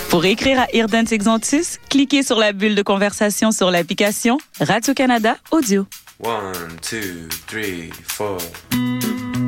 Pour écrire à Irden Xanthus, cliquez sur la bulle de conversation sur l'application Radio-Canada Audio. 1, 2, 3, 4.